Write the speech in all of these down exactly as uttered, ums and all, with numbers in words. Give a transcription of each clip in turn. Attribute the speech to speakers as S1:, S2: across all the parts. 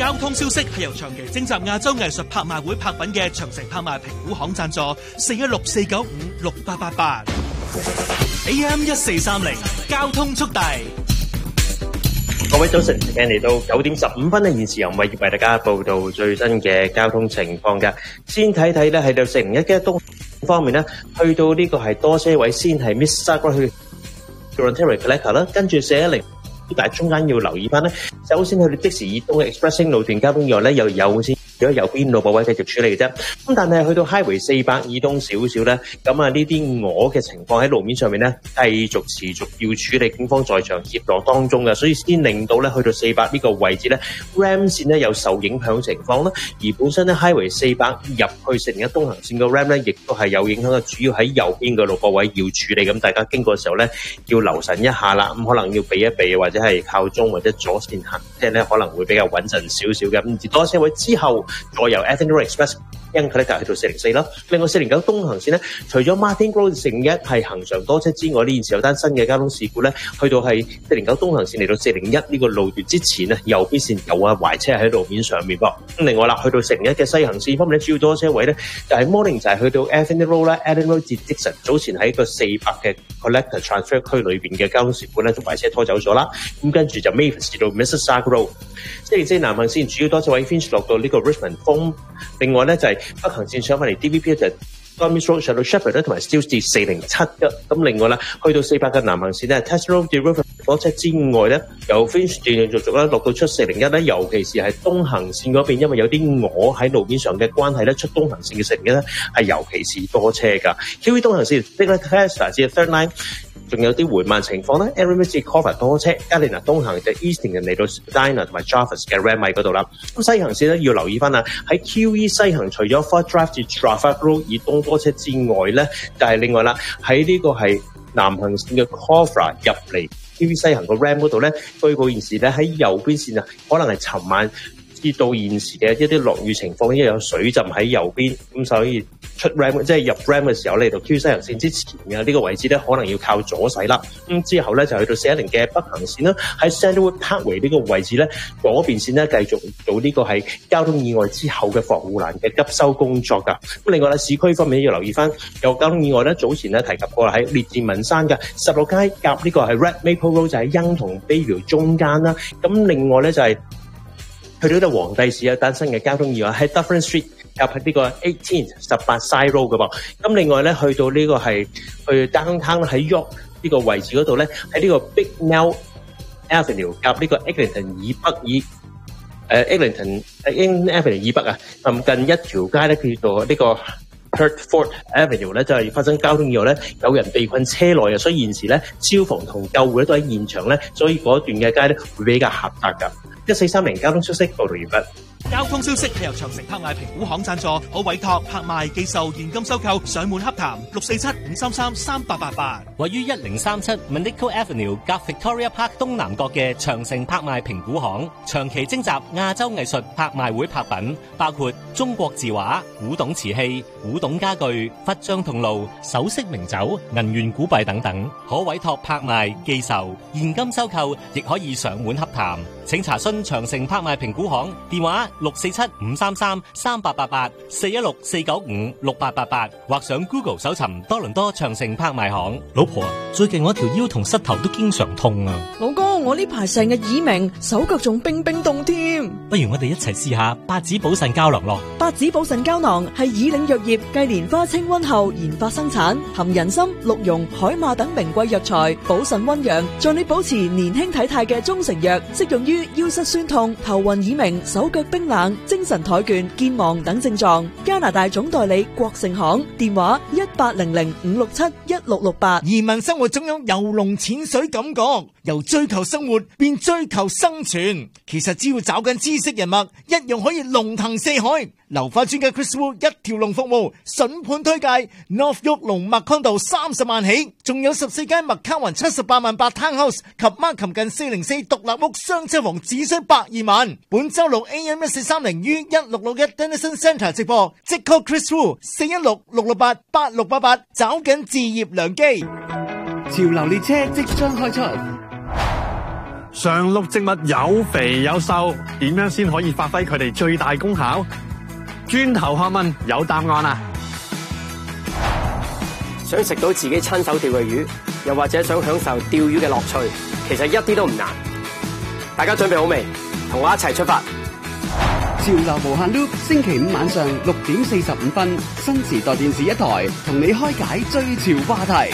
S1: 交通消息係由長期徵集亞洲藝術拍賣會拍品嘅長城拍賣評估行贊助，四一六四九五六八八八 A M 一四三零交通速遞。
S2: 各位早晨，時間嚟到九點十五分咧，現時由偉業為大家報道最新嘅交通情況㗎。先睇睇咧，喺到四零一嘅東方面咧，去到呢個係多車位，先係 Mississauga 去 Ontario Collector 啦，跟住四一零。但係中間要留意翻咧，首先去到的士以東嘅 Expressing 路段交通意外咧，又有先，如果右邊路部位繼續處理嘅啫。咁但係去到 Highway 四百以東少少咧，咁啊呢啲我嘅情況喺路面上面咧，繼續持續要處理，警方在場協助當中嘅，所以先令到咧去到四百呢個位置咧 ，Ram 線咧有受影響情況啦。而本身咧 Highway 四百入去四零一東行線嘅 Ram 咧，亦都係有影響嘅，主要喺右邊嘅路部位要處理。咁大家經過嘅時候咧，要留神一下啦。咁可能要避一避或者。即係靠中或者左線行，即係咧可能會比較穩陣少少嘅。咁而多車位之後，再由 Atherton Express 因佢咧就去到四零四啦。另外四零九東行線咧，除咗 Martin Road 四零一係恆常多車之外，呢件事有單新嘅交通事故咧，去到係四零九東行線嚟到四零一呢個路段之前咧，右邊線有啊壞車喺路面上面噃。咁另外啦，去到四零一嘅西行線方面咧，主要多車位咧就係 Morning 就係去到 Atherton Road 啦 ，Atherton Road 至 Dixon。早前喺個四百嘅 Collector Transfer 區裏邊嘅交通事故咧，就壞車拖走咗啦。咁跟住就 Mavis 至到 Mississauga Road， 四零四南行線主要多車位 Finch 落到呢個 Richmond Foam。另外咧就係、是、北行線上翻嚟 D V P 就 Dormis Road 上到 Shepherd 咧，同埋 Steeles 至四零七嘅。咁另外啦，去到四百嘅南行線咧 ，Test Road 至 River 多車之外咧，由 Finch 斷斷續續咧落到出四零一咧，尤其是係東行線嗰邊，因為有啲鵝喺路面上嘅關係咧，出東行線嘅四零一咧係尤其是多車㗎。Q E 東行線 Big Tesla 至 Third Line。仲有啲緩慢情況咧 ，Erin 至 Cover 多車，加利納東行就 Eastington 嚟到 Spadina 同埋 Jarvis 嘅 Ram 嗰度啦。咁西行線咧要留意翻啦，喺 Q E 西行除咗 Fort Drive 至 Trafford Road 以東多車之外咧，就係、是、另外啦，喺呢個係南行線嘅 Cover 入嚟 Q E 西行個 Ram 嗰度咧，據報現時咧喺右邊線啊，可能係尋晚至到現時嘅一啲落雨情況，因為有水浸喺右邊，咁所以出 Ram 即係入 Ram 嘅時候咧，到 Q 西行線之前嘅呢個位置咧，可能要靠左駛啦。咁之後咧就去到四一零嘅北行線啦，喺 Sandalwood Parkway 呢個位置咧，左邊線咧繼續做呢個係交通意外之後嘅防護欄嘅急修工作㗎。咁另外咧，市區方面要留意翻有交通意外咧，早前咧提及過喺列治文山嘅十六街夾呢個係 Red Maple Road 就喺欣同 Bayview 中間啦。咁另外咧就係、是。去到呢個黃帝市有單新嘅交通意外喺 Dufferin Street 入喺呢個 eighteen 十八 Side Road 嘅噃。咁另外咧去到呢個係去 Downtown 喺 York 呢個位置嗰度咧，喺呢個 Big Nell Avenue 夾呢個 Eglinton 以北以誒、呃、Eglinton Avenue 以北啊，臨近一條街咧叫做呢個 Hertford Avenue 咧，就係發生交通意外咧，有人被困車內啊，所以現時咧消防同救護咧都喺現場咧，所以嗰段嘅街咧會比較狹窄㗎。一四三零交通消息報道完畢。
S1: 交通消息係由長城拍賣評估行贊助，可委託拍賣、寄售、現金收購、上門洽談六四七五三三三八八八。
S3: 位於一零三七 Manico Avenue 夾 Victoria Park 東南角嘅長城拍賣評估行，長期徵集亞洲藝術拍賣會拍品，包括中國字畫、古董瓷器、古董家具、忽章銅爐、首飾名酒、銀元古幣等等，可委託拍賣、寄售、現金收購，亦可以上門洽談。請查詢長城拍賣評估行電話六四七五三三三八八八四一六四九五六八八八，或上 Google 搜尋多倫多長城拍賣行。老婆，最近我條腰同膝頭都經常痛啊。
S4: 老公，我呢排成日耳鳴，手腳仲冰冰凍添。
S3: 不如我哋一齊試下八子補腎膠囊咯。
S4: 八子補腎膠囊係以嶺藥業繼蓮花清瘟後研發生產，含人參、鹿茸、海馬等名貴藥材，補腎溫陽，助你保持年輕體態嘅中成藥，適用於腰膝酸痛、頭暈耳鳴、手腳冰冷、精神怠倦、健忘等症狀。加拿大總代理國盛行，電話一八零零五六七一六六八。
S5: 移民生活總有游龍潛水感覺，由追求生活變追求生存。其實只要找緊知識人脈，一樣可以龍騰四海。流花專家 Chris Wu 一條龍服務，筍盤推介 North York 龍脈 Condo 三十萬起，仲有十四間麥卡雲七十八萬八 Townhouse 及 Markham 近四零四獨立屋雙車房只需百二萬。本周六 A M 一四三零於一六六一 Denison Centre 直播，即 call Chris Wu 四一六六六八八六八八，找緊置業良機。
S6: 潮流列車即將開出。 常綠植物有肥有瘦，點樣先可以發揮佢哋最大功效？轉頭學問有答案啦！
S7: 想食到自己親手釣嘅魚，又或者想享受釣魚嘅樂趣，其實一啲都唔難。大家準備好未？同我一齊出發！
S8: 潮流無限 loop， 星期五晚上六點四十五分，新時代電視一台同你開解最潮話題。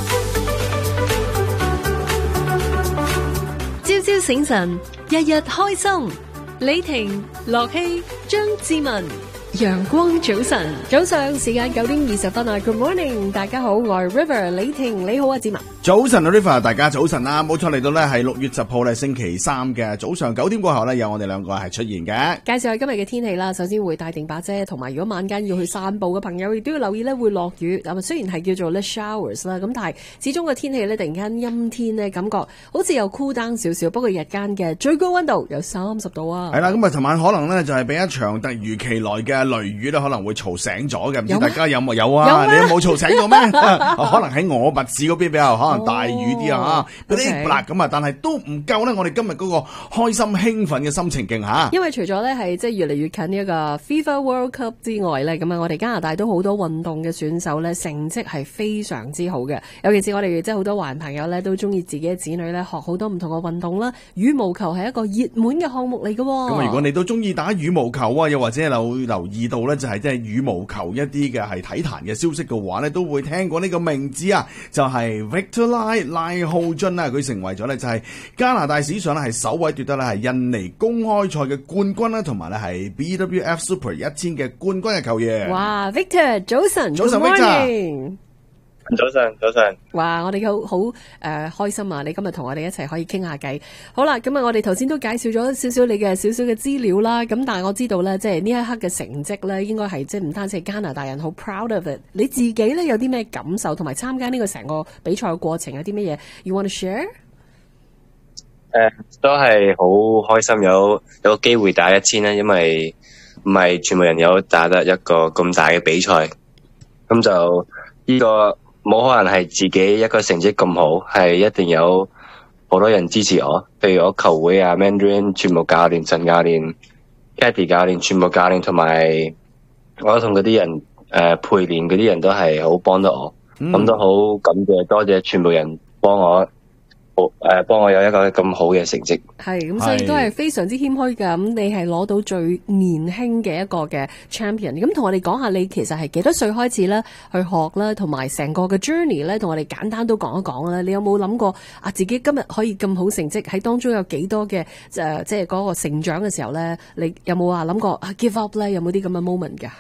S9: 朝朝醒神，日日開心。李婷、樂希、張志文。陽光早晨，早上時間九點二十分啊 ！Good morning， 大家好，我係 River 李婷，你好啊，志文。
S10: 早晨啊 River， 大家早晨啦！冇錯，嚟到呢係六月十號咧星期三嘅早上九點過後呢，有我哋兩個係出現嘅。
S9: 介紹下今日嘅天氣啦，首先會帶定把遮，同埋如果晚間要去散步嘅朋友，亦都要留意呢會落雨。咁雖然係叫做 late showers 啦，咁但係始終個天氣呢突然間陰天呢，感覺好似又 cool down 少少。不過日間嘅最高溫度有三十度啊！
S10: 係啦，咁啊，尋晚可能呢就係俾一場突如其來嘅雷雨咧，可能會嘈醒咗嘅。唔知大家有冇有啊？有你有冇嘈醒到咩？可能喺我物市嗰邊比較可能大雨啲。啊，嗰啲嗱咁啊，但係都唔夠咧。我哋今日嗰個開心興奮嘅心情勁吓，因
S9: 為除咗咧係即係越嚟越近呢一個 FIFA World Cup 之外咧，咁啊，我哋加拿大都好多運動嘅選手咧，成績係非常之好嘅。尤其是我哋即係好多華人朋友咧，都中意自己嘅子女咧學好多唔同嘅運動啦。羽毛球係一個熱門嘅項目嚟嘅。咁啊，
S10: 如果你都中意打羽毛球啊，又或者留留意到咧，就係即係羽毛球一啲嘅係體壇嘅消息嘅話咧，都會聽過呢個名字啊，就係、是、Victor Lai 賴浩津啊，佢成為咗咧就係加拿大史上咧係首位奪得咧係印尼公開賽嘅冠軍啦，同埋咧係 B W F Super 一千嘅冠軍嘅球員。
S9: 哇 ，Victor， 早晨，
S10: 早晨
S9: ，Victor，
S2: 早晨，早晨。
S9: 哇，我哋好好誒開心啊！你今日同我哋一齊可以傾下偈。好啦，咁啊，我哋頭先都介紹咗少少你嘅少少嘅資料啦。咁但係我知道咧，即係呢一刻嘅成績咧，應該係即係唔單止係加拿大人好 proud of it。你自己咧有啲咩感受，同埋參加呢個成個比賽嘅過程有啲乜嘢 ？You want to share？
S2: 誒、呃，都係好開心有有個機會打一千啦，因為唔係全部人有打得一個咁大嘅比賽，咁就呢、這個。冇可能係自己一個成績咁好，係一定有好多人支持我，譬如我球會啊 Mandarin 全部教練、陳教練、Katie 教練全部教練，同埋我同嗰啲人誒、呃、陪練嗰啲人都係好幫得我，咁、嗯、都好感謝多謝全部人幫我。誒、呃，幫我有一個咁好嘅成績，
S9: 係咁，所以都係非常之謙虛噶。咁你係攞到最年輕嘅一個嘅 champion，咁同我哋講下你其實係幾多歲開始咧去學啦，同埋成個嘅 journey 咧，同我哋簡單都講一講啦。你有冇諗過啊？自己今日可以咁好成績，喺當中有幾多嘅誒，即係嗰個成長嘅時候咧，你有冇話諗過啊 give up 咧？有冇啲咁嘅 moment 噶？誒、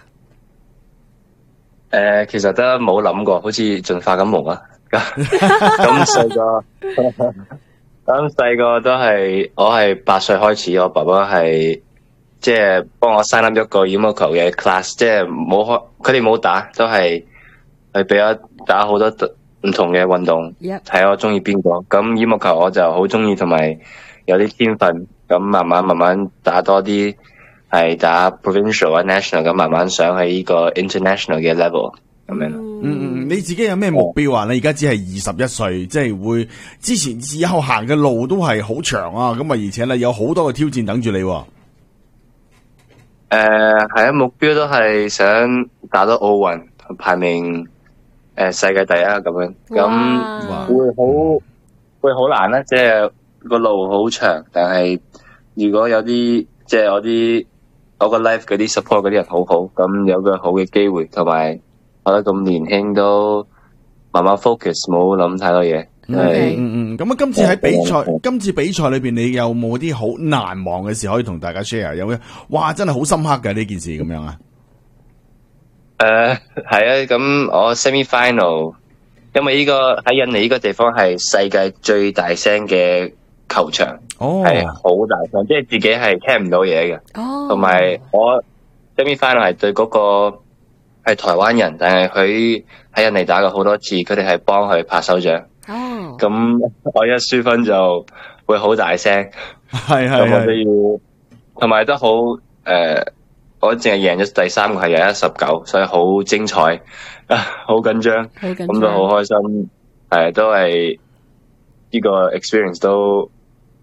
S2: 呃，其實都冇諗過，好似進化咁夢啊！咁細個，咁細個都係我係八歲開始，我爸爸係即係幫我 sign up 一個羽毛球嘅 class， 即係冇開，佢哋冇打，都係係俾我打好多唔同嘅運動，睇、yep. 我中意邊個。咁羽毛球我就好中意，同埋有啲天分，咁慢慢慢慢打多啲，係打 provincial 啊 national， 咁慢慢上去呢個 international 嘅 level。咁樣
S10: 嗯嗯，你自己有咩目標啊？你而家只係二十一歲，即係會之前以後行嘅路都係好長啊！咁啊，而且咧有好多嘅挑戰等住你。誒、
S2: 呃，係啊，目標都係想打到奧運排名誒、呃、世界第一咁樣，咁會好會好難啦，即係個路好長，但係如果有啲即係我啲我個 life 嗰啲 support 嗰啲人好好，咁有個好嘅機會，同埋。我覺得咁年輕都慢慢 focus， 冇諗太多嘢。嗯
S10: 嗯嗯，咁啊，今次喺比賽，今次比賽裏邊，你有冇啲好難忘嘅事可以同大家 share？ 有咩？哇，真係好深刻嘅呢件事咁樣啊！
S2: 誒、呃，係啊，咁我 semi final， 因為呢、這個喺印尼呢個地方係世界最大聲嘅球場，係好、哦、大聲，即係自己係聽唔到嘢嘅。哦，同埋我 semi final 係對嗰、那個。係台灣人，但係佢喺印尼打過好多次，佢哋係幫佢拍手掌。哦，咁我一輸分就會好大聲，
S10: 係係係，
S2: 咁我都要，同埋都好誒、呃，我淨係贏咗第三個係廿一十九，所以好精彩，好緊張，咁都好開心，係都係呢個 experience 都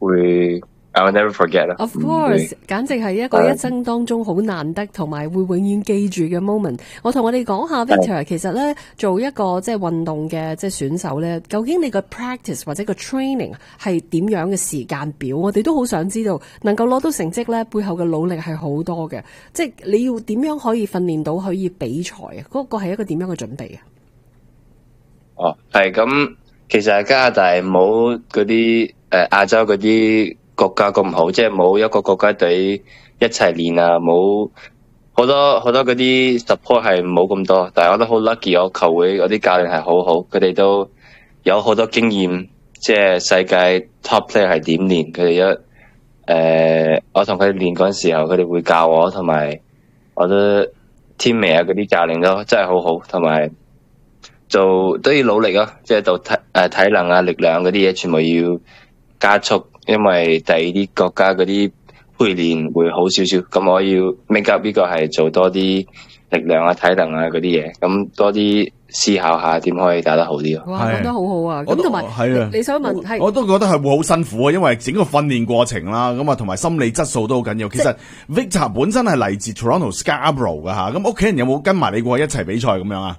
S11: 會 I'll never forget 啦。
S9: Of course， 簡直係一個一生當中好難得同埋會永遠記住嘅 moment。我同我哋講下 Victor， 其實咧做一個即係運動嘅即係選手咧，究竟你個 practice 或者個 training 係點樣嘅時間表？我哋都好想知道，能夠攞到成績咧，背後嘅努力係好多嘅。即係你要點樣可以訓練到可以比賽啊？嗰個係一個點樣嘅準備啊？
S11: 哦，係咁，其實加拿大冇嗰啲誒亞洲嗰啲國家咁好，即係冇一個國家隊一齊練啊，冇好多好多嗰啲 support 係冇咁多。但係我覺得好 lucky， 我球會嗰啲教練係好好，佢哋都有好多經驗，即係世界 top player 係點練，佢哋一誒、呃，我同佢哋練嗰陣時候，佢哋會教我，同埋我覺得 teammate 啊嗰啲教練都真係好好，同埋做都要努力咯，即係到體誒體能啊、力量嗰啲嘢，全部要加速。因為第二啲國家嗰啲培練會好少少，咁我要 make up 呢個係做多啲力量啊、體能啊嗰啲嘢，咁多啲思考下點可以打得好啲咯。
S9: 哇，講得好好啊！咁同埋你想問係，
S10: 我都覺得係會好辛苦啊，因為整個訓練過程啦，咁啊同埋心理質素都好緊要。其實 Victor 本身係嚟自 Toronto Scarborough 噶吓，咁屋企人有冇跟埋你過去一齊比賽咁樣啊？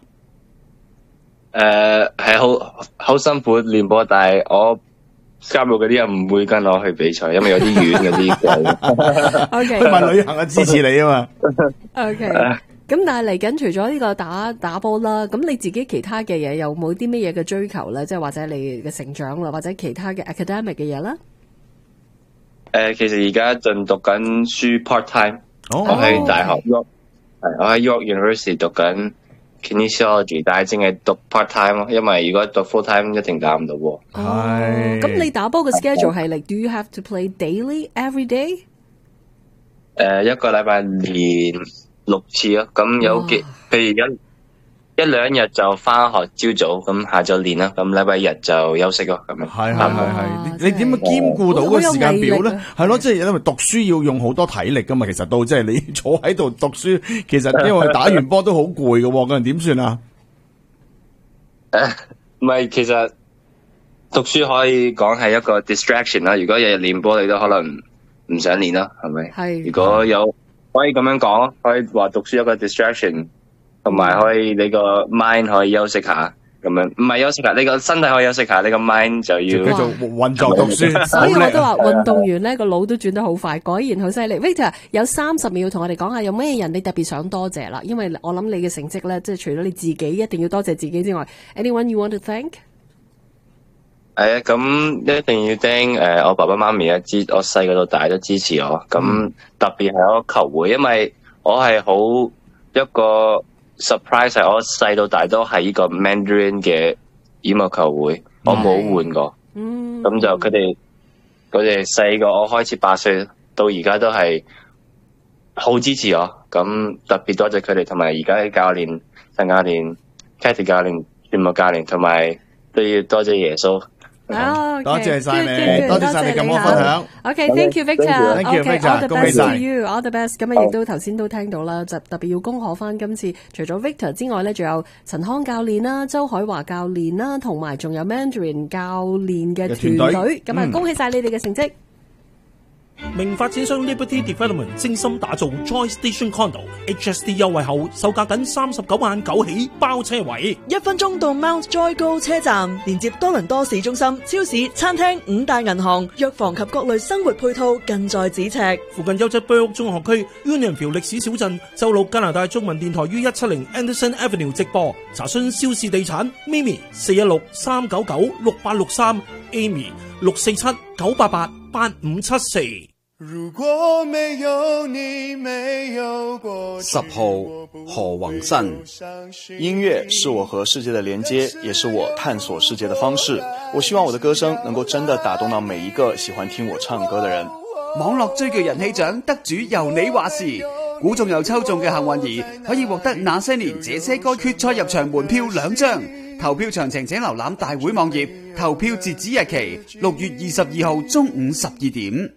S11: 誒，係好好辛苦練波，但係我加入嗰啲人唔會跟我去比賽，因為有啲遠嗰啲。O K， 去埋
S10: 旅行啊，支持你啊嘛。
S9: O K， 咁但係嚟緊除咗呢個打打波啦，咁你自己其他嘅嘢有冇啲乜嘢嘅追求咧？即係或者你嘅成長啦，或者其他嘅 academic 嘅嘢啦？
S11: 誒，其實而家仲讀緊書 part time，、oh. 我喺大學 York， 係我喺 York University 讀緊 kinesiology， 但係淨係讀 part time 咯，因為如果讀 full time 一定打唔到喎。
S9: 係。咁你打波嘅 schedule 係 like do you have to play daily every day？
S11: 誒，一個禮拜練六次咯，咁有幾譬如一一兩日就翻學朝早，咁下晝練啦，咁禮拜日就休息咯，咁樣。
S10: 係係係係，你你點樣兼顧到個時間表咧？係咯，即係因為讀書要用好多體力噶嘛，其實到即係你坐喺度讀書，其實因為打完波都好攰噶，咁點算啊？
S11: 誒，唔係，其實讀書可以講係一個 distraction 啦。如果日日練波，你都可能唔想練啦，係咪？係。如果有可以咁樣講，可以話讀書一個 distraction。同埋可以你個 mind 可以休息下咁樣，唔係休息下，你個身體可以休息下，你個 mind 就要繼續
S10: 運作讀書。
S9: 所以我都話運動員咧個腦都轉得好快，果然好犀利。Victor 有三十秒同我哋講下有咩人你特別想多謝啦，因為我諗你嘅成績咧，即係除咗你自己一定要多謝自己之外 ，anyone you want to thank？
S11: 係啊，咁一定要 thank 誒我爸爸媽咪啊，支我細個到大都支持我，咁、嗯、特別係我球會，因為我係好一個。surprise 係我細到大都係呢個 Mandarin 嘅羽毛球會，我冇換過，咁、嗯、就佢哋佢哋細個我開始八歲到而家都係好支持我，咁特別多謝佢哋，同埋而家啲教練、陳教練、Cathy 教練、全部教練，同埋都要多謝耶穌。
S9: 哦，
S10: 多謝晒你，多謝晒你咁多分享。
S9: OK，thank you Victor，OK，all the best to
S10: you，
S9: all the best。咁啊，亦都頭先都聽到啦，就特別要恭賀翻今次除咗 Victor 之外咧，仲有陳康教練啦、周海華教練啦，同埋仲有 Mandarin 教練嘅團隊。咁啊，恭喜晒你哋嘅成績。
S1: 明發展商 Liberty Development 精心打造 Joy Station Condo H S D 優惠後，售價僅三十九萬九起包車位，
S4: 一分鐘到 Mount Joy 高車站，連接多倫多市中心、超市、餐廳、五大銀行、藥房及各類生活配套近在咫尺。
S1: 附近優質 Burke 中學區 Unionville 歷史小鎮，周六加拿大中文電台於一七零 Anderson Avenue 直播。查詢肖氏地產 Mimi 四一六三九九六八六三 Amy 六四七九八八八五七四。
S12: 如果沒有你沒有過去，
S13: 十號何宏新。音樂是我和世界的連接，也是我探索世界的方式。我希望我的歌聲能夠真的打動到每一個喜歡聽我唱歌的人。
S8: 網絡追劇人氣獎得主由你話事，估中又抽中嘅幸運兒可以獲得那些年這些歌決賽入場門票兩張。投票詳情請瀏覽大會網頁，投票截止日期六月二十二號中午十二點。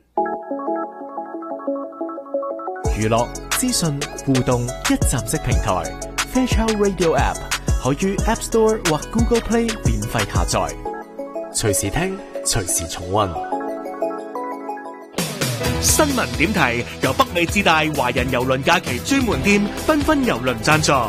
S14: 娛樂、資訊、互動一站式平台 Fairchild Radio App 可於 App Store 或 Google Play 免費下載，隨時聽，隨時重溫。
S15: 新聞點題由北美至大華人郵輪假期專門店繽紛郵輪贊助。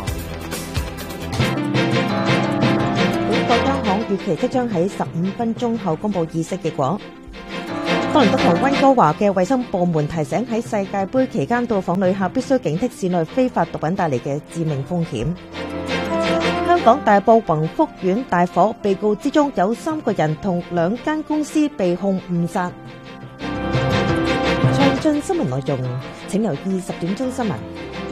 S16: 本國央行預期即將喺十五分鐘後公布議息結果。多倫多同溫哥華嘅衛生部門提醒喺世界盃期間到訪旅客必須警惕市內非法毒品帶嚟嘅致命風險。香港大埔宏福苑大火，被告之中有三個人同兩間公司被控誤殺。詳盡新聞內容，請留意十點鐘新聞。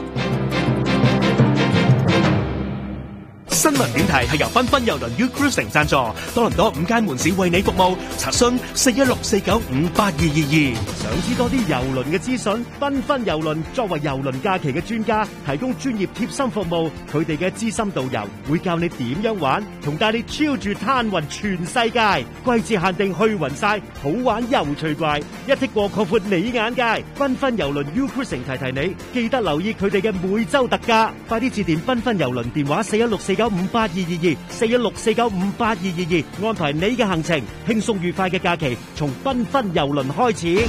S15: 新聞點題係由繽紛郵輪 U Cruising 贊助，多倫多五間門市為你服務，查詢四一六四九五八二二二。
S17: 想知多啲郵輪嘅資訊？繽紛郵輪作為郵輪假期嘅專家，提供專業貼心服務。佢哋嘅資深導遊會教你點樣玩，同帶你超住攤勻全世界。季節限定去勻晒，好玩又趣怪，一剔過擴闊你眼界。繽紛郵輪 U Cruising 提提你，記得留意佢哋嘅每週特價。快啲致電繽紛郵輪電話四一六四九五八二二二，四一六四九五八二二二，安排你嘅行程，輕鬆愉快嘅假期從繽紛郵輪開始。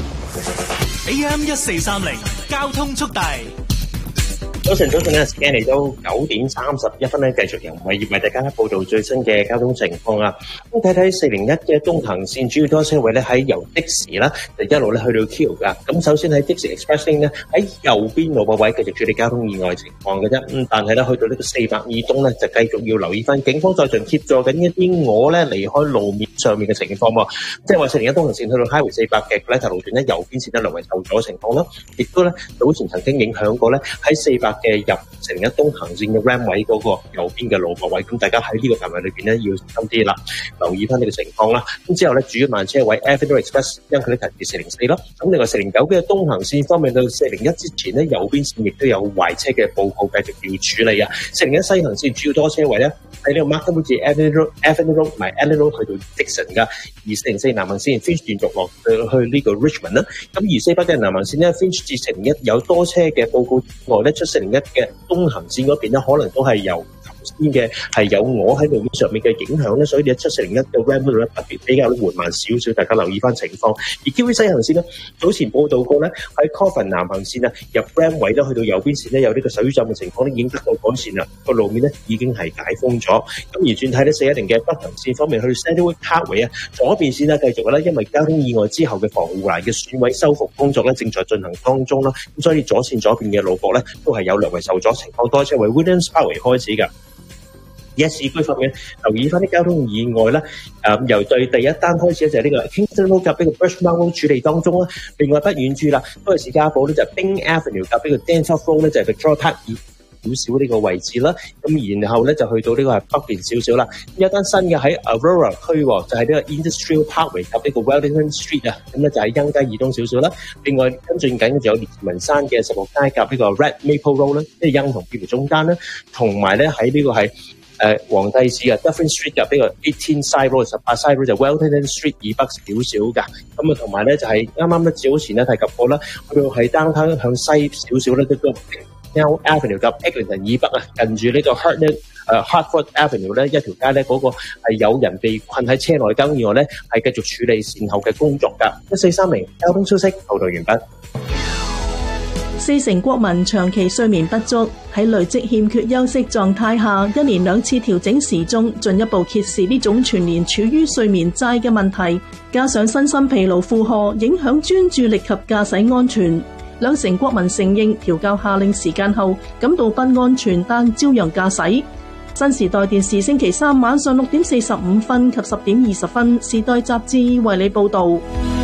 S15: A M 一四三零交通速遞。
S2: 早晨，早晨咧，時間嚟到九點三十一分咧，繼續由偉業為大家報道最新嘅交通情況啊！咁睇睇四零一嘅東行線主要多車位咧，喺由的士啦，就一路咧去到 Q 噶。咁首先喺的士 Express Lane 咧，喺右邊路個位繼續處理交通意外情況嘅啫。咁但係咧去到呢個四百二東咧，就繼續要留意翻警方在場協助緊一啲我咧離開路面上面嘅情況喎。即係話四零一東行線去到 Highway 四百嘅呢條路段咧，右邊線咧略為受阻情況啦，亦都咧早前曾經影響過咧喺四百嘅入四零一東行線嘅 Ram 位嗰個右邊嘅路駁位，咁大家喺呢個範圍裏邊咧要小心啲啦，留意翻呢個情況啦。咁之後咧主要慢車位 Avenue Express 因佢咧提至四零四啦，咁另外四零九嘅東行線方面到四零一之前咧，右邊線亦都有壞車嘅報告繼續要處理啊。四零一西行線主要多車位咧喺呢個 Markham 至 Avenue Avenue Road 同埋 Allen Road 去到 Dixon 噶，而四零四南行線 Finch 段續落去呢個 Richmond 啦。咁而四百嘅南行線咧 Finch 至四零一有多車嘅報告之外咧，出四零一嘅東行線嗰邊咧，可能都係由頭先嘅係有我喺路面上面嘅影響咧，所以你一七四零一嘅 Ram 嗰度咧特別比較緩慢少少，大家留意翻情況。而 Q V 西行線咧，早前報道過咧喺 Coffin 南行線啊入 Ram 位咧去到右邊線咧有呢個水浸嘅情況咧已經得到改善啦，個路面咧已經係解封咗。咁而轉睇咧四一零嘅北行線方面去 Sandalwood Parkway 啊左邊線咧繼續咧因為交通意外之後嘅防護欄嘅損毀修復工作咧正在進行當中啦，咁所以左線左邊嘅路駁咧都係有略為受阻情況，多車為 Williams Parkway 開始㗎。而喺市區方面，留意翻啲交通意外啦。誒、呃，由對第一單開始咧，就係呢個 Kingston Road 及呢個 Birchmount Road 處理當中啦。另外不遠處啦，都係士嘉堡咧，就係 Byng Avenue 及呢個 Danforth Road 咧，就係 Victoria Park 少少呢個位置啦。咁然後咧就去到呢個係北邊少少啦。有一單新嘅喺 Aurora 區，就係呢個 Industrial Parkway 及呢個 Wellington Street 啊。咁咧就喺欣街以東少少啦。另外跟進緊嘅就有列治文山嘅十六街及呢個 Red Maple Road 啦，即係欣同邊條中間啦。同埋咧喺呢個係。誒皇帝市啊 Dufferin Street 入呢個eighteen Side Road 十八 Side Road 就 Wellington Street 以北少少㗎，咁啊同埋咧就係啱啱咧早前咧提及過啦，去到係 downtown 向西少少咧，都都 Now Avenue 及 Eglinton 以北啊，近住呢個 Hartland 誒 Hartford Avenue 咧一條街咧嗰個係有人被困喺車內更以外咧，係繼續處理善後嘅工作㗎。一四三零交通消息報道完畢。
S18: 四成國民長期睡眠不足，喺累積欠缺休息狀態下，一連兩次調整時鐘，進一步揭示呢種全年處於睡眠債嘅問題。加上身心疲勞負荷，影響專注力及駕駛安全。兩成國民承認調校下令時間後感到不安全，但照樣駕駛。新時代電視星期三晚上六點四十五分及十點二十分，時代雜誌為你報導。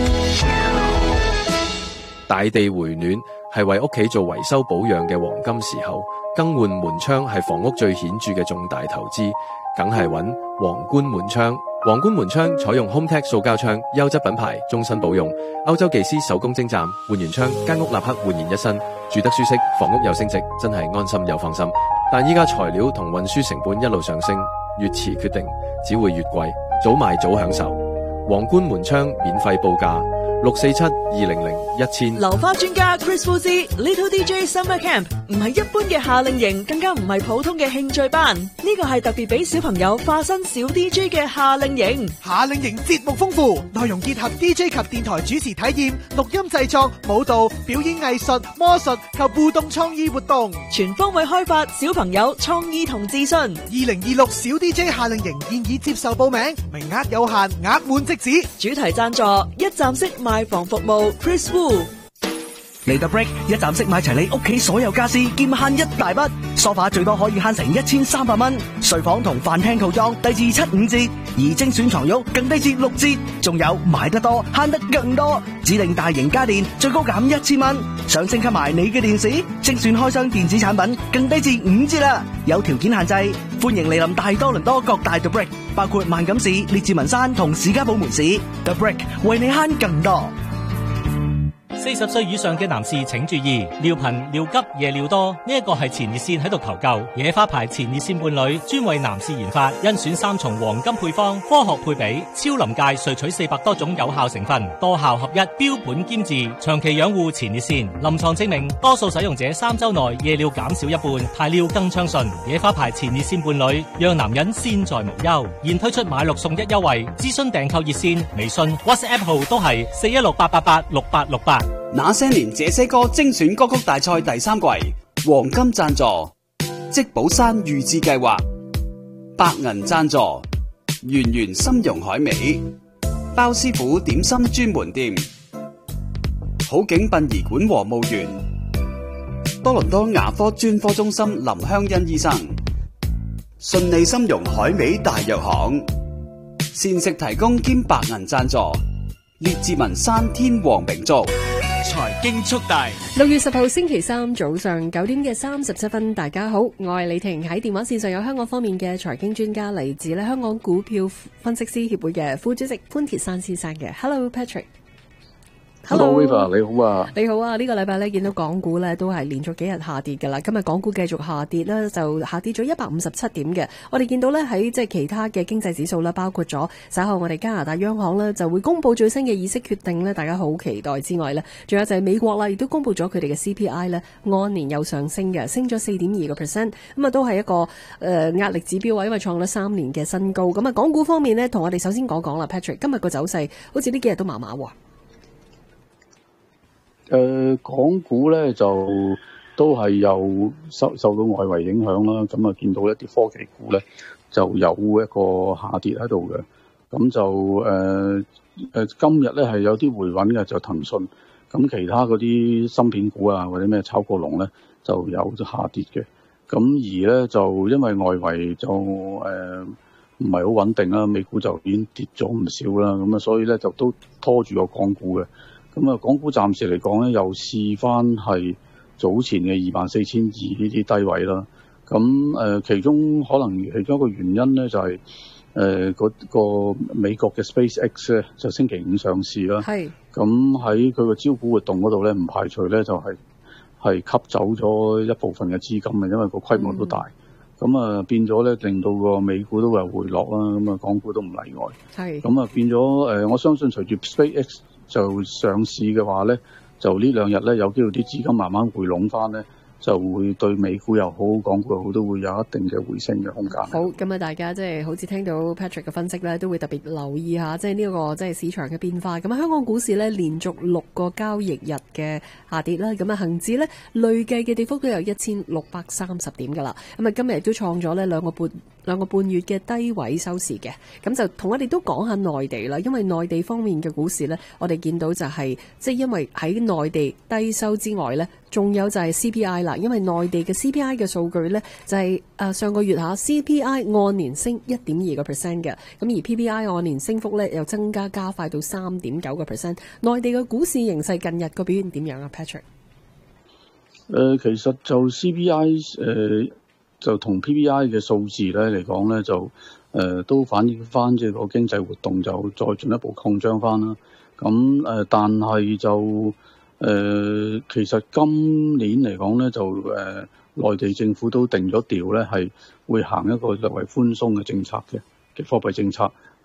S19: 大地回暖係為屋企做維修保養嘅黃金時候，更換門窗係房屋最顯著嘅重大投資，梗係揾皇冠門窗。皇冠門窗採用 HomeTech 塑膠窗，優質品牌，終身保用。歐洲技師手工精湛，換完窗間屋立刻煥然一新，住得舒適，房屋又升值，真係安心又放心。但依家材料同運輸成本一路上升，越遲決定只會越貴，早買早享受。皇冠門窗免費報價。 六四七二零零一千。
S4: 流花專家 Chris Fuzi Little D J Summer Camp 唔係一般嘅夏令營，更加唔係普通嘅興趣班，呢個係特別俾小朋友化身小 D J 嘅夏令營。
S20: 夏令營節目豐富，內容結合 D J 及電台主持體驗、錄音製作、舞蹈、表演藝術、魔術及互動創意活動，
S4: 全方位開發小朋友創意同自信。
S20: 二零二六小 D J 夏令營現已接受報名，名額有限，額滿即止。
S4: 主題贊助一站式賣房服務 Chris Wu。
S21: 嚟到 break 一站式買齊你屋企所有家私，兼慳一大筆。梳化最多可以慳成一千三百蚊，睡房同飯廳套裝低至七五折，而精選床褥更低至六折。仲有買得多慳得更多，指定大型家電最高減一千蚊。想升級埋你嘅電視，精選開箱電子產品更低至五折啦。有條件限制，歡迎嚟臨大多倫多各大 The Break， 包括萬錦市、列治文山同士嘉堡門市。The Break 為你慳更多。
S3: 四十歲以上嘅男士請注意，尿頻、尿急、夜尿多，呢一個係前列腺喺度求救。野花牌前列腺伴侶專為男士研發，甄選三重黃金配方，科學配比，超臨界萃取四百多種有效成分，多效合一，標本兼治，長期養護前列腺。臨床證明，多數使用者三周內夜尿減少一半，排尿更暢順。野花牌前列腺伴侶讓男人先在無憂。現推出買六送一優惠，諮詢訂購熱線、微信、WhatsApp 號都係四一六八八八六八六八。
S8: 那些年這些歌精選歌曲大賽第三季黃金贊助積寶山預置計劃，白銀贊助圓圓參茸海味，包師傅點心專門店，好景殯儀館和墓園，多倫多牙科專科中心林香欣醫生，順利參茸海味大藥行，膳食提供兼白銀贊助列治文山天王名族。
S21: 財經速遞，
S9: 六月十號星期三早上九點嘅三十七分，大家好，我係李婷，喺電話線上有香港方面嘅財經專家，嚟自咧香港股票分析師協會嘅副主席潘鐵珊先生嘅。Hello Patrick。Hello
S22: River 你好啊，
S9: 你好啊！呢、這個禮拜咧見到港股咧都係連續幾日下跌㗎啦。今日港股繼續下跌咧，就下跌咗一百五十七點嘅。我哋見到咧喺即係其他嘅經濟指數啦，包括咗稍後我哋加拿大央行咧就會公布最新嘅議息決定咧，大家好期待之外咧，仲有就係美國啦，亦都公布咗佢哋嘅 C P I 咧按年有上升嘅，升咗四點二個 percent， 咁啊都係一個誒、呃、壓力指標啊，因為創咗三年嘅新高。咁啊，港股方面呢，同我哋首先講講啦 ，Patrick， 今日個走勢好似呢幾日都麻麻喎。
S22: 誒、呃，港股咧就都係有受受到外圍影響啦，咁啊見到一啲科技股咧就有一個下跌喺度嘅，咁就誒誒、呃呃、今日咧係有啲回穩嘅，就騰訊，咁其他嗰啲芯片股啊或者咩炒過龍咧就有下跌嘅，咁而咧就因為外圍就誒唔係好穩定啦，美股就已經跌咗唔少啦，咁啊所以咧就都拖住個港股嘅。咁啊，港股暫時嚟講咧，又試翻係早前嘅二萬四千二呢啲低位啦。咁誒、呃，其中可能其中一個原因咧，就係誒嗰個美國嘅 SpaceX 咧，就星期五上市啦。係。咁喺佢個招股活動嗰度咧，唔排除咧就係、是、係吸走咗一部分嘅資金嘅，因為個規模都大。咁、嗯、啊變咗咧，令到個美股都有回落啦。咁啊，港股都唔例外。係。咁啊變咗誒、呃，我相信隨住 SpaceX就上市嘅話咧，就呢兩日咧有機會啲資金慢慢回籠翻咧，就會對美股又好，港股又好，都會有一定嘅回升嘅空間。
S9: 好，咁啊，大家即係好似聽到 Patrick 嘅分析咧，都會特別留意下，即係呢個即係市場嘅變化。咁啊，香港股市咧連續六個交易日嘅下跌啦，咁啊，恒指咧累計嘅跌幅都有一千六百三十點噶啦。咁啊，今日亦都創咗咧兩個半兩個半月嘅低位收市嘅。咁就同我哋都講下內地啦，因為內地方面嘅股市咧，我哋見到就係即係因為喺內地低收之外咧，仲有就係 C P I 啦，因為內地嘅 C P I 嘅數據咧就係、是、誒、呃、上個月下 C P I 按年升一點二個 percent 嘅，咁而 P P I 按年升幅咧又增加加快到三點九個 percent。內地嘅股市形勢近日個表現點樣啊 Patrick？ 誒、
S22: 呃，其實就 C P I 誒、呃、就同 P P I 嘅數字咧嚟講咧就誒、呃、都反映翻即係個經濟活動就再進一步擴張翻啦。咁誒、呃，但係就誒、呃，其實今年嚟講咧，就誒、呃，內地政府都定咗調咧，係會行一個略為寬鬆嘅政策嘅嘅貨幣政策。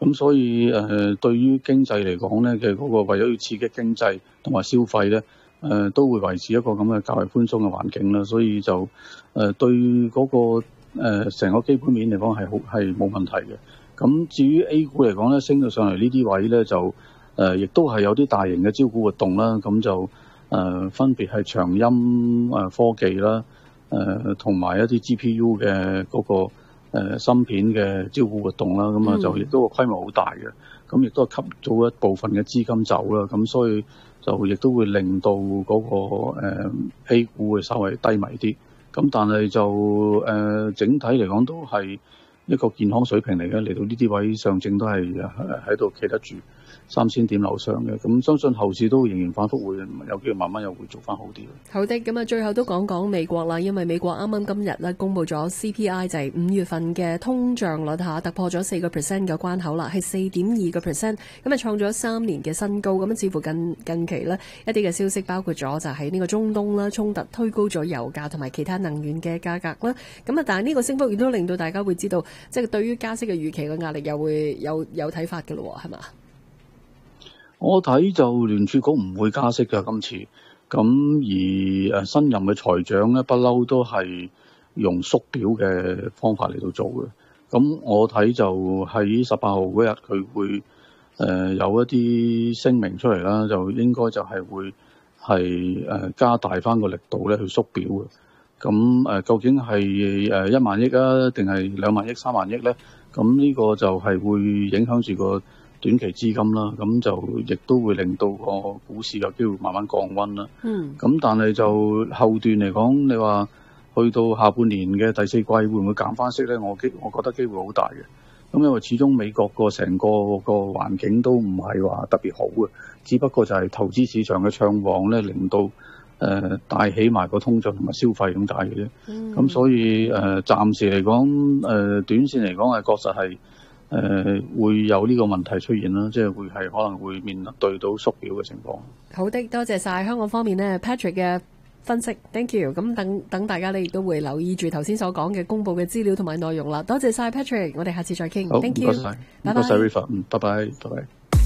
S22: 咁所以誒、呃，對於經濟嚟講咧嘅嗰個為咗要刺激經濟同埋消費咧，誒、呃、都會維持一個咁嘅較為寬鬆嘅環境啦。所以就誒、呃、對嗰、那個誒成、呃、個基本面嚟講係好係冇問題嘅。咁至於 A 股嚟講咧，升到上嚟呢啲位咧就誒、呃、亦都係有啲大型嘅招股活動啦。咁就誒、呃、分別係長鑫誒科技啦，誒同埋一啲 G P U 嘅嗰、那個。誒、呃、芯片嘅招股活動啦，咁啊就亦都個規模好大嘅，咁亦都係吸咗一部分嘅資金走啦，咁所以就亦都會令到嗰、那個、呃、A 股會稍微低迷啲，咁但係就誒、呃、整體嚟講都係一個健康水平嚟嘅，嚟到呢啲位上證都係喺度企得住三千點樓上嘅，咁相信後市都仍然反覆會有機會慢慢又會做翻好啲。
S9: 好的，咁啊最後都講講美國啦，因為美國啱啱今日咧公布咗 C P I 就係五月份嘅通脹率下突破咗四個 percent 嘅關口啦，係四點二個 percent， 咁啊創咗三年嘅新高。咁似乎近近期呢一啲嘅消息包括咗就係呢個中東啦衝突推高咗油價同埋其他能源嘅價格啦。咁啊但係呢個升幅亦都令到大家會知道，即係對於加息嘅預期嘅壓力又會有有睇法嘅咯，係嘛？
S22: 我睇就聯儲局唔會加息㗎今次，咁而誒新任嘅財長咧，不嬲都係用縮表嘅方法嚟到做嘅。咁我睇就喺十八號嗰日佢會誒、呃、有一啲聲明出嚟啦，就應該就係會係誒加大翻個力度咧去縮表嘅。咁誒究竟係誒一萬億啊，定係兩萬億、三萬億咧？咁呢個就係會影響住個短期資金啦，咁就亦都會令到個股市有機會慢慢降溫啦。嗯。咁但係就後段嚟講，你話去到下半年嘅第四季會唔會減翻息咧？我機我覺得機會好大嘅。咁因為始終美國個成個個環境都唔係話特別好嘅，只不過就係投資市場嘅暢旺咧，令到誒帶起埋個通脹同埋消費咁解嘅啫。嗯。咁所以誒、呃、暫時嚟講，誒、呃、短線嚟講係確實係。誒、呃、會有呢個問題出現啦，即係會係可能會面對到縮表嘅情況。
S9: 好的，多謝晒香港方面呢 Patrick 嘅分析 ，thank you。咁等等大家呢亦都會留意住頭先所講嘅公佈嘅資料同埋內容啦。多謝晒 Patrick， 我哋下次再傾。
S22: 好，
S9: thank you，
S22: 拜拜。唔該晒 River， 嗯，拜拜，拜拜。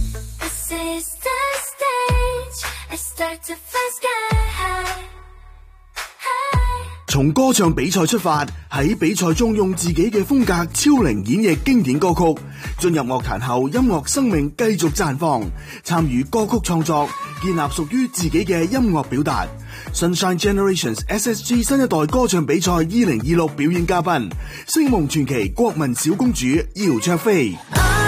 S5: 從歌唱比賽出發，喺比賽中用自己嘅風格超齡演繹經典歌曲，進入樂壇後，音樂生命繼續綻放，參與歌曲創作，建立屬於自己嘅音樂表達。Sunshine Generations S S G 新一代歌唱比賽二零二六表演嘉賓，星夢傳奇國民小公主姚焯菲。